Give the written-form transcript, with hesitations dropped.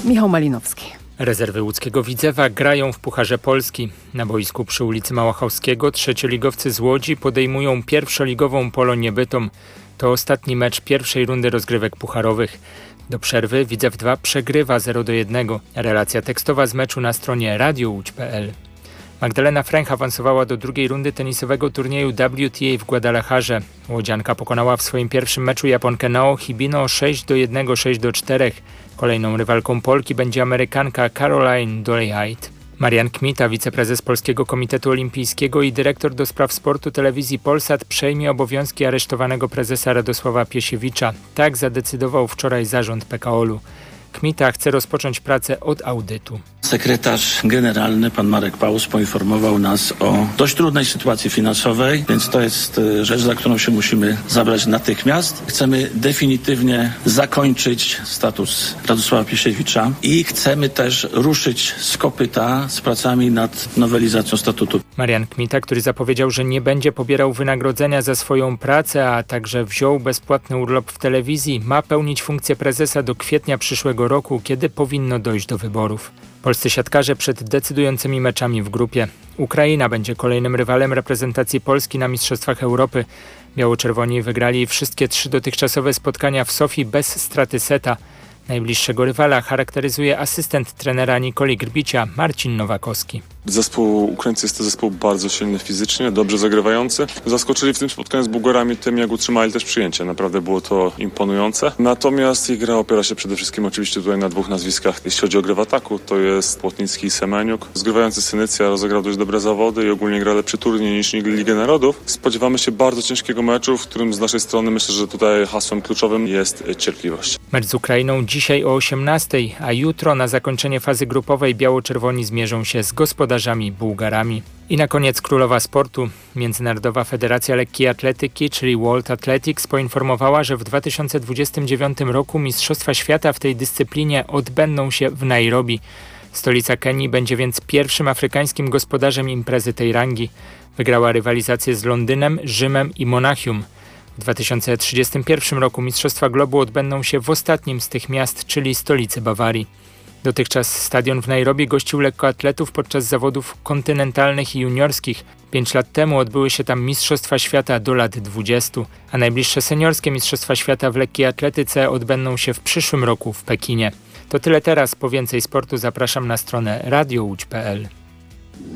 Michał Malinowski. Rezerwy łódzkiego Widzewa grają w Pucharze Polski. Na boisku przy ulicy Małachowskiego trzecioligowcy z Łodzi podejmują pierwszoligową Polonię Bytom. To ostatni mecz pierwszej rundy rozgrywek pucharowych. Do przerwy Widzew 2 przegrywa 0-1. Relacja tekstowa z meczu na stronie radiołódź.pl. Magdalena Fręch awansowała do drugiej rundy tenisowego turnieju WTA w Guadalajarze. Łodzianka pokonała w swoim pierwszym meczu Japonkę Nao Hibino 6-1, 6-4. Kolejną rywalką Polki będzie Amerykanka Caroline Dolehite. Marian Kmita, wiceprezes Polskiego Komitetu Olimpijskiego i dyrektor do spraw sportu telewizji Polsat, przejmie obowiązki aresztowanego prezesa Radosława Piesiewicza. Tak zadecydował wczoraj zarząd PKOL-u. Kmita chce rozpocząć pracę od audytu. Sekretarz generalny, pan Marek Paus, poinformował nas o dość trudnej sytuacji finansowej, więc to jest rzecz, za którą się musimy zabrać natychmiast. Chcemy definitywnie zakończyć status Radosława Piesiewicza i chcemy też ruszyć z kopyta z pracami nad nowelizacją statutu. Marian Kmita, który zapowiedział, że nie będzie pobierał wynagrodzenia za swoją pracę, a także wziął bezpłatny urlop w telewizji, ma pełnić funkcję prezesa do kwietnia przyszłego roku, kiedy powinno dojść do wyborów. Polscy siatkarze przed decydującymi meczami w grupie. Ukraina będzie kolejnym rywalem reprezentacji Polski na Mistrzostwach Europy. Biało-czerwoni wygrali wszystkie 3 dotychczasowe spotkania w Sofii bez straty seta. Najbliższego rywala charakteryzuje asystent trenera Nikoli Grbicia Marcin Nowakowski. Zespół Ukraińcy jest to zespół bardzo silny fizycznie, dobrze zagrywający. Zaskoczyli w tym spotkaniu z Bułgarami tym, jak utrzymali też przyjęcie. Naprawdę było to imponujące. Natomiast ich gra opiera się przede wszystkim oczywiście tutaj na 2 nazwiskach. Jeśli chodzi o grę w ataku, to jest Płotnicki i Semeniuk. Zgrywający Synycja rozegrał dość dobre zawody i ogólnie gra lepszy turniej niż Ligę Narodów. Spodziewamy się bardzo ciężkiego meczu, w którym z naszej strony myślę, że tutaj hasłem kluczowym jest cierpliwość. Mecz z Ukrainą dzisiaj o 18:00, a jutro na zakończenie fazy grupowej biało-czerwoni zmierzą się z gospodarzami Bułgarami. I na koniec królowa sportu. Międzynarodowa Federacja Lekkiej Atletyki, czyli World Athletics, poinformowała, że w 2029 roku Mistrzostwa Świata w tej dyscyplinie odbędą się w Nairobi. Stolica Kenii będzie więc pierwszym afrykańskim gospodarzem imprezy tej rangi. Wygrała rywalizację z Londynem, Rzymem i Monachium. W 2031 roku Mistrzostwa Globu odbędą się w ostatnim z tych miast, czyli stolicy Bawarii. Dotychczas stadion w Nairobi gościł lekkoatletów podczas zawodów kontynentalnych i juniorskich. 5 lat temu odbyły się tam Mistrzostwa Świata do lat 20, a najbliższe seniorskie Mistrzostwa Świata w lekkiej atletyce odbędą się w przyszłym roku w Pekinie. To tyle teraz, po więcej sportu zapraszam na stronę radiołódź.pl.